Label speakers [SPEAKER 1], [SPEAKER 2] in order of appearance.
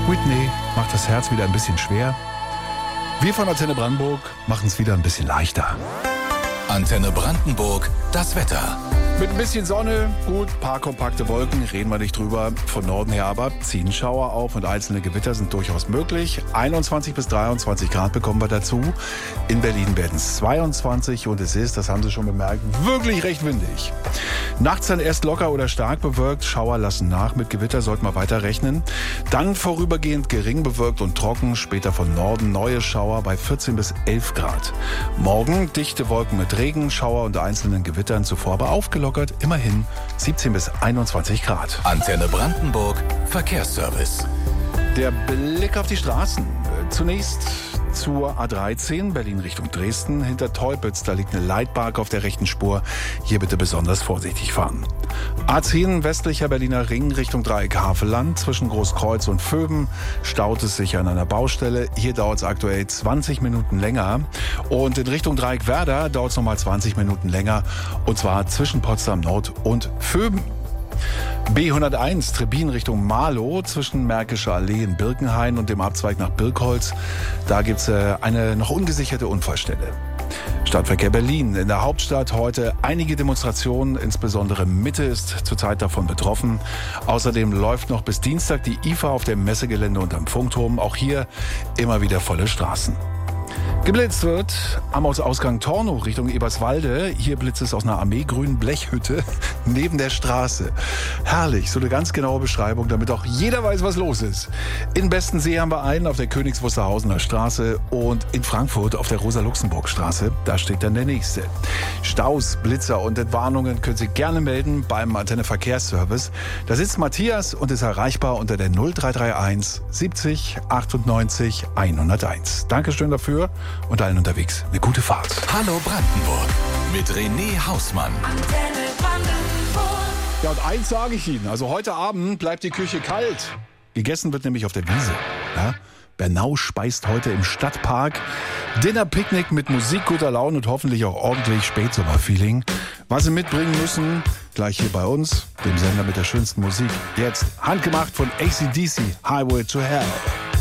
[SPEAKER 1] Whitney macht das Herz wieder ein bisschen schwer. Wir von Antenne Brandenburg machen es wieder ein bisschen leichter.
[SPEAKER 2] Antenne Brandenburg, das Wetter.
[SPEAKER 1] Mit ein bisschen Sonne, gut, paar kompakte Wolken, reden wir nicht drüber. Von Norden her aber ziehen Schauer auf und einzelne Gewitter sind durchaus möglich. 21 bis 23 Grad bekommen wir dazu. In Berlin werden es 22 und es ist, das haben Sie schon bemerkt, wirklich recht windig. Nachts dann erst locker oder stark bewölkt, Schauer lassen nach, mit Gewitter sollten wir weiter rechnen. Dann vorübergehend gering bewölkt und trocken, später von Norden neue Schauer bei 14 bis 11 Grad. Morgen dichte Wolken mit Regen, Schauer und einzelnen Gewittern, zuvor aber aufgelockert, immerhin 17 bis 21 Grad.
[SPEAKER 2] Antenne Brandenburg, Verkehrsservice.
[SPEAKER 1] Der Blick auf die Straßen. Zunächst zur A13, Berlin Richtung Dresden. Hinter Teupitz, da liegt eine Leitbarke auf der rechten Spur. Hier bitte besonders vorsichtig fahren. A10, westlicher Berliner Ring Richtung Dreieck Havelland. Zwischen Großkreuz und Vöben staut es sich an einer Baustelle. Hier dauert es aktuell 20 Minuten länger. Und in Richtung Dreieck Werder dauert es nochmal 20 Minuten länger. Und zwar zwischen Potsdam Nord und Vöben. B101 Trebin Richtung Marlow zwischen Märkischer Allee in Birkenhain und dem Abzweig nach Birkholz. Da gibt es eine noch ungesicherte Unfallstelle. Stadtverkehr Berlin. In der Hauptstadt heute einige Demonstrationen, insbesondere Mitte ist zurzeit davon betroffen. Außerdem läuft noch bis Dienstag die IFA auf dem Messegelände und am Funkturm. Auch hier immer wieder volle Straßen. Geblitzt wird am Ausgang Tornow Richtung Eberswalde. Hier blitzt es aus einer armeegrünen Blechhütte neben der Straße. Herrlich, so eine ganz genaue Beschreibung, damit auch jeder weiß, was los ist. In Bestensee haben wir einen auf der Königs Wusterhausener Straße und in Frankfurt auf der Rosa-Luxemburg-Straße. Da steht dann der nächste. Staus, Blitzer und Entwarnungen können Sie gerne melden beim Antenne Verkehrsservice. Da sitzt Matthias und ist erreichbar unter der 0331 70 98 101. Dankeschön dafür. Und allen unterwegs eine gute Fahrt.
[SPEAKER 2] Hallo Brandenburg mit René Hausmann.
[SPEAKER 3] Antenne Brandenburg.
[SPEAKER 1] Ja, und eins sage ich Ihnen. Also heute Abend bleibt die Küche kalt. Gegessen wird nämlich auf der Wiese. Ja? Bernau speist heute im Stadtpark. Dinner-Picknick mit Musik, guter Laune und hoffentlich auch ordentlich Spätsommer-Feeling. Was Sie mitbringen müssen, gleich hier bei uns, dem Sender mit der schönsten Musik. Jetzt handgemacht von AC/DC, Highway to Hell.